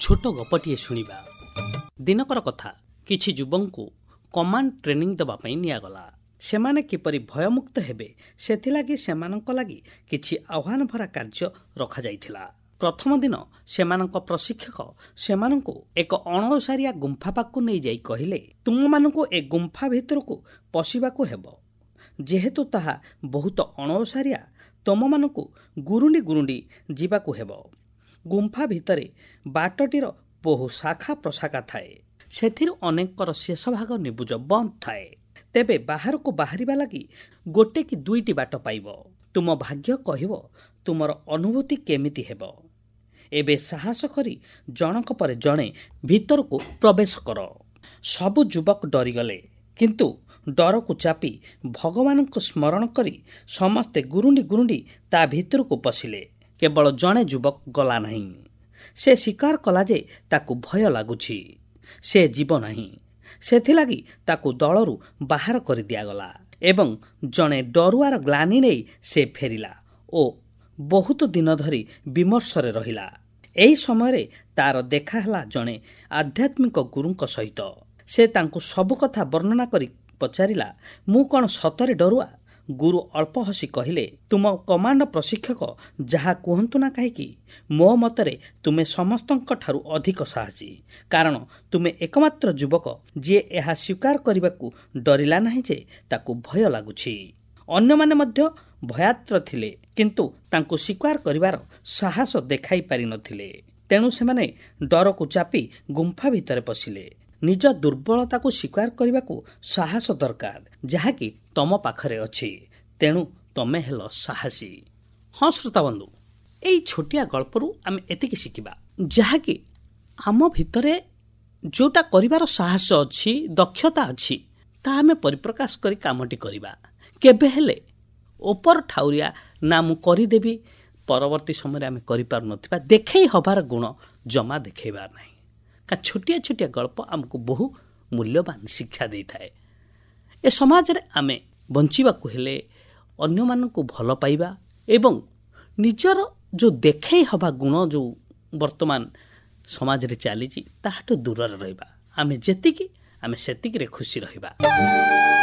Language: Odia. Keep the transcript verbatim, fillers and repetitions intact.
ଛୋଟ ଗପଟିଏ ଶୁଣିବା। ଦିନକର କଥା, କିଛି ଯୁବକଙ୍କୁ କମାଣ୍ଡ ଟ୍ରେନିଂ ଦେବା ପାଇଁ ନିଆଗଲା। ସେମାନେ କିପରି ଭୟମୁକ୍ତ ହେବେ ସେଥିଲାଗି ସେମାନଙ୍କ ଲାଗି କିଛି ଆହ୍ୱାନ ଭରା କାର୍ଯ୍ୟ ରଖାଯାଇଥିଲା। ପ୍ରଥମ ଦିନ ସେମାନଙ୍କ ପ୍ରଶିକ୍ଷକ ସେମାନଙ୍କୁ ଏକ ଅଣଓସାରିଆ ଗୁମ୍ଫା ପାଖକୁ ନେଇଯାଇ କହିଲେ, ତୁମମାନଙ୍କୁ ଏ ଗୁମ୍ଫା ଭିତରକୁ ପଶିବାକୁ ହେବ। ଯେହେତୁ ତାହା ବହୁତ ଅଣଓସାରିଆ, ତୁମମାନଙ୍କୁ ଗୁରୁଣ୍ଡି ଗୁରୁଣ୍ଡି ଯିବାକୁ ହେବ। ଗୁମ୍ଫା ଭିତରେ ବାଟଟିର ବହୁ ଶାଖା ପ୍ରଶାଖା ଥାଏ। ସେଥିରୁ ଅନେକଙ୍କର ଶେଷ ଭାଗ ନିବୁଜ ବନ୍ଦ ଥାଏ। ତେବେ ବାହାରକୁ ବାହାରିବା ଲାଗି ଗୋଟେ କି ଦୁଇଟି ବାଟ ପାଇବ। ତୁମ ଭାଗ୍ୟ କହିବ ତୁମର ଅନୁଭୂତି କେମିତି ହେବ। ଏବେ ସାହସ କରି ଜଣକ ପରେ ଜଣେ ଭିତରକୁ ପ୍ରବେଶ କର। ସବୁ ଯୁବକ ଡରିଗଲେ, କିନ୍ତୁ ଡରକୁ ଚାପି ଭଗବାନଙ୍କୁ ସ୍ମରଣ କରି ସମସ୍ତେ ଗୁରୁଣ୍ଡି ଗୁରୁଣ୍ଡି ତା ଭିତରକୁ ପଶିଲେ। କେବଳ ଜଣେ ଯୁବକ ଗଲା ନାହିଁ। ସେ ସ୍ୱୀକାର କଲା ଯେ ତାକୁ ଭୟ ଲାଗୁଛି, ସେ ଯିବ ନାହିଁ। ସେଥିଲାଗି ତାକୁ ଦଳରୁ ବାହାର କରିଦିଆଗଲା ଏବଂ ଜଣେ ଡରୁଆର ଗ୍ଲାନି ନେଇ ସେ ଫେରିଲା ଓ ବହୁତ ଦିନ ଧରି ବିମର୍ଷରେ ରହିଲା। ଏହି ସମୟରେ ତାର ଦେଖା ହେଲା ଜଣେ ଆଧ୍ୟାତ୍ମିକ ଗୁରୁଙ୍କ ସହିତ। ସେ ତାଙ୍କୁ ସବୁ କଥା ବର୍ଣ୍ଣନା କରି ପଚାରିଲା, ମୁଁ କ'ଣ ସତରେ ଡରୁଆ? ଗୁରୁ ଅଳ୍ପ ହସି କହିଲେ, ତୁମ କମାଣ୍ଡ ପ୍ରଶିକ୍ଷକ ଯାହା କୁହନ୍ତୁ ନା କାହିଁକି, ମୋ ମତରେ ତୁମେ ସମସ୍ତଙ୍କ ଠାରୁ ଅଧିକ ସାହସୀ। କାରଣ ତୁମେ ଏକମାତ୍ର ଯୁବକ ଯିଏ ଏହା ସ୍ୱୀକାର କରିବାକୁ ଡରିଲା ନାହିଁ ଯେ ତାକୁ ଭୟ ଲାଗୁଛି। ଅନ୍ୟମାନେ ମଧ୍ୟ ଭୟାର୍ତ୍ତ ଥିଲେ, କିନ୍ତୁ ତାଙ୍କୁ ସ୍ୱୀକାର କରିବାର ସାହସ ଦେଖାଇ ପାରିନଥିଲେ। ତେଣୁ ସେମାନେ ଡରକୁ ଚାପି ଗୁମ୍ଫା ଭିତରେ ପଶିଲେ। ନିଜ ଦୁର୍ବଳତାକୁ ସ୍ୱୀକାର କରିବାକୁ ସାହସ ଦରକାର, ଯାହାକି ତମ ପାଖରେ ଅଛି। ତେଣୁ ତମେ ହେଲ ସାହସୀ। ହଁ ଶ୍ରୋତାବନ୍ଧୁ, ଏଇ ଛୋଟିଆ ଗଳ୍ପରୁ ଆମେ ଏତିକି ଶିଖିବା, ଯାହାକି ଆମ ଭିତରେ ଯେଉଁଟା କରିବାର ସାହସ ଅଛି, ଦକ୍ଷତା ଅଛି, ତାହା ଆମେ ପରିପ୍ରକାଶ କରି କାମଟି କରିବା। କେବେ ହେଲେ ଉପର ଠାଉରିଆ ନା ମୁଁ କରିଦେବି, ପରବର୍ତ୍ତୀ ସମୟରେ ଆମେ କରିପାରୁନଥିବା ଦେଖେଇ ହେବାର ଗୁଣ ଜମା ଦେଖେଇବାର ନାହିଁ। କା ଛୋଟିଆ ଛୋଟିଆ ଗଳ୍ପ ଆମକୁ ବହୁ ମୂଲ୍ୟବାନ ଶିକ୍ଷା ଦେଇଥାଏ। ଏ ସମାଜରେ ଆମେ ବଞ୍ଚିବାକୁ ହେଲେ ଅନ୍ୟମାନଙ୍କୁ ଭଲ ପାଇବା ଏବଂ ନିଜର ଯେଉଁ ଦେଖେଇ ହେବା ଗୁଣ ଯେଉଁ ବର୍ତ୍ତମାନ ସମାଜରେ ଚାଲିଛି ତାହାଠୁ ଦୂରରେ ରହିବା। ଆମେ ଯେତିକି ଆମେ ସେତିକିରେ ଖୁସି ରହିବା।